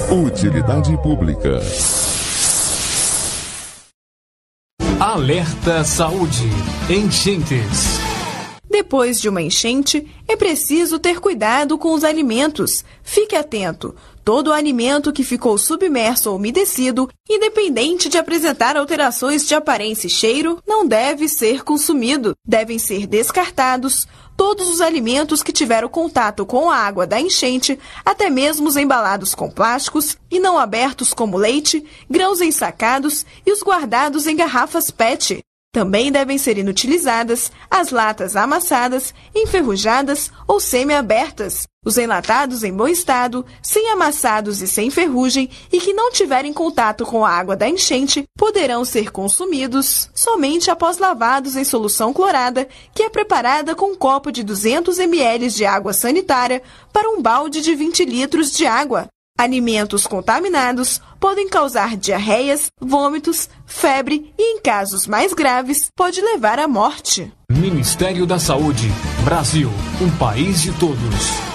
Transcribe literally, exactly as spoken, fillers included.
Utilidade pública. Alerta Saúde. Enchentes. Depois de uma enchente, é preciso ter cuidado com os alimentos. Fique atento. Todo alimento que ficou submerso ou umedecido, independente de apresentar alterações de aparência e cheiro, não deve ser consumido. Devem ser descartados todos os alimentos que tiveram contato com a água da enchente, até mesmo os embalados com plásticos e não abertos como leite, grãos ensacados e os guardados em garrafas P E T. Também devem ser inutilizadas as latas amassadas, enferrujadas ou semi-abertas. Os enlatados em bom estado, sem amassados e sem ferrugem e que não tiverem contato com a água da enchente, poderão ser consumidos somente após lavados em solução clorada, que é preparada com um copo de duzentos mililitros de água sanitária para um balde de vinte litros de água. Alimentos contaminados podem causar diarreias, vômitos, febre e, em casos mais graves, pode levar à morte. Ministério da Saúde. Brasil, um país de todos.